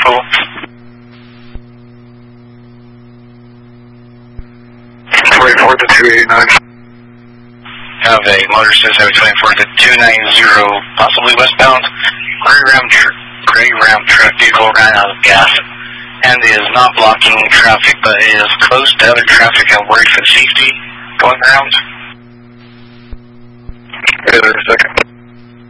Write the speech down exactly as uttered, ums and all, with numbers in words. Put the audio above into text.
approval. twenty-four to two eighty-nine. Have a motor says Highway twenty-four to two ninety, possibly westbound. Gray Ram, tr gray Ram truck vehicle ran out of gas and is not blocking traffic, but is close to other traffic and worried for safety going around. Wait a second.